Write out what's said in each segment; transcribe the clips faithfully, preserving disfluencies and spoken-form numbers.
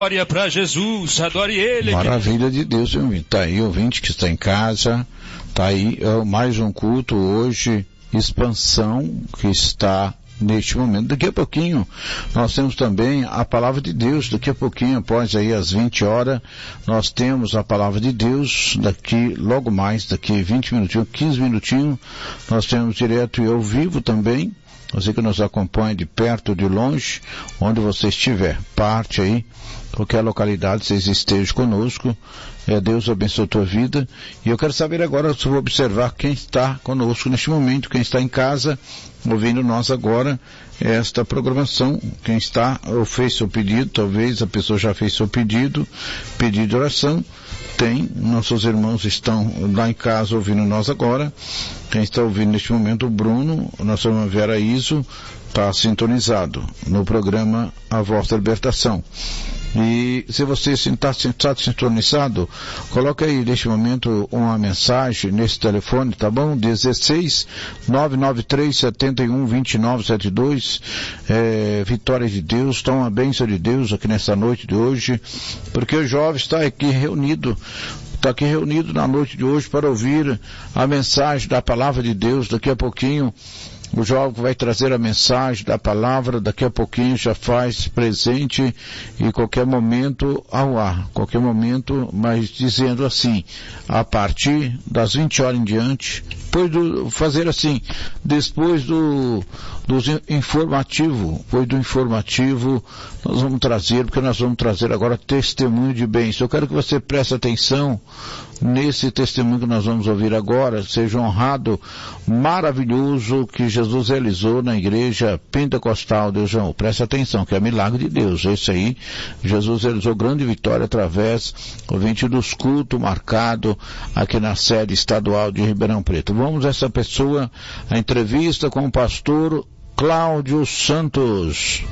Glória para Jesus, adore Ele. Maravilha de Deus, meu amigo. Tá aí, ouvinte que está em casa, tá aí é mais um culto hoje, expansão que está neste momento. Daqui a pouquinho nós temos também a palavra de Deus. Daqui a pouquinho, após aí as vinte horas, nós temos a palavra de Deus. Daqui, logo mais, daqui vinte minutinhos, quinze minutinhos, nós temos direto e ao vivo também. Você que nos acompanha de perto ou de longe, onde você estiver, parte aí, qualquer localidade, vocês estejam conosco. É, Deus abençoe a tua vida. E eu quero saber agora, se eu vou observar quem está conosco neste momento, quem está em casa, ouvindo nós agora, esta programação. Quem está, ou fez seu pedido, talvez a pessoa já fez seu pedido, pedido de oração. Tem, nossos irmãos estão lá em casa ouvindo nós agora. Quem está ouvindo neste momento, o Bruno, nossa irmã Vera Iso, está sintonizado no programa A Voz da Libertação. E se você está sintonizado, coloca aí neste momento uma mensagem nesse telefone, tá bom? dezesseis, nove nove três, sete um, dois nove sete dois, é, Vitória de Deus, está uma bênção de Deus aqui nessa noite de hoje, porque o jovem está aqui reunido, está aqui reunido na noite de hoje para ouvir a mensagem da palavra de Deus. Daqui a pouquinho o jovem vai trazer a mensagem da palavra, daqui a pouquinho já faz presente e qualquer momento ao ar, qualquer momento, mas dizendo assim, a partir das vinte horas em diante, depois do, fazer assim, depois do, do informativo, depois do informativo, nós vamos trazer, porque nós vamos trazer agora testemunho de bênção. Eu quero que você preste atenção nesse testemunho que nós vamos ouvir agora, seja honrado, maravilhoso, que Jesus realizou na igreja pentecostal. Deus amou. Preste atenção, que é milagre de Deus. Esse aí, Jesus realizou grande vitória através, ouvinte, dos cultos marcado aqui na sede estadual de Ribeirão Preto. Vamos a essa pessoa, a entrevista com o pastor Cláudio Santos.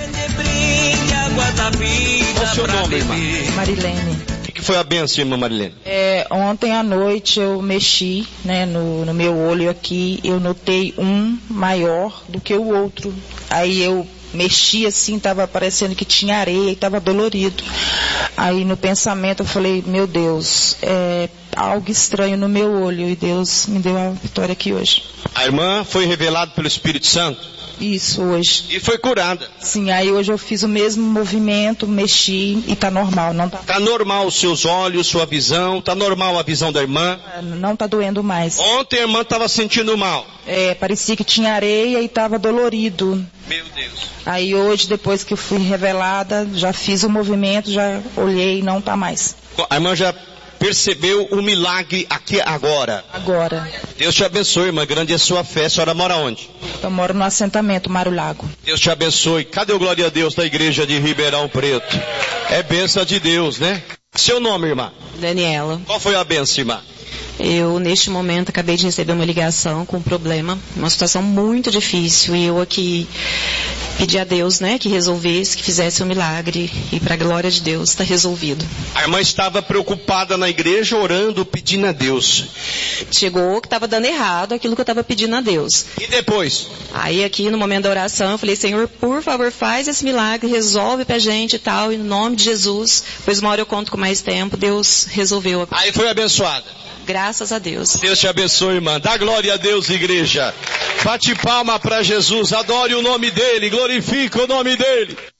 Qual o seu nome, irmã? Marilene. O que foi a benção, irmã Marilene? É, ontem à noite eu mexi, né, no, no meu olho aqui, eu notei um maior do que o outro. Aí eu mexi assim, estava parecendo que tinha areia e estava dolorido. Aí no pensamento eu falei, meu Deus, é algo estranho no meu olho, e Deus me deu a vitória aqui hoje. A irmã foi revelada pelo Espírito Santo? Isso, hoje. E foi curada? Sim, aí hoje eu fiz o mesmo movimento, mexi e tá normal, não tá... Tá normal os seus olhos, sua visão, tá normal a visão da irmã? Não tá doendo mais. Ontem a irmã estava sentindo mal? É, parecia que tinha areia e tava dolorido. Meu Deus. Aí hoje, depois que eu fui revelada, já fiz o movimento, já olhei e não tá mais. A irmã já percebeu o milagre aqui agora? Agora. Deus te abençoe, irmã. Grande é a sua fé. A senhora mora onde? Eu moro no assentamento Mário Lago. Deus te abençoe. Cadê o glória a Deus da igreja de Ribeirão Preto? É bênção de Deus, né? Seu nome, irmã? Daniela. Qual foi a bênção, irmã? Eu, neste momento, acabei de receber uma ligação com um problema, uma situação muito difícil, e eu aqui pedi a Deus, né, que resolvesse, que fizesse um milagre, e para a glória de Deus está resolvido. A irmã estava preocupada na igreja, orando, pedindo a Deus. Chegou que estava dando errado aquilo que eu estava pedindo a Deus. E depois? Aí aqui no momento da oração, eu falei, Senhor, por favor, faz esse milagre, resolve pra gente e tal, em nome de Jesus. Pois uma hora eu conto com mais tempo, Deus resolveu. Aí foi abençoada. Graças a Deus. Deus te abençoe, irmã. Dá glória a Deus, igreja. Bate palma para Jesus. Adore o nome dele. Glorifica o nome dele.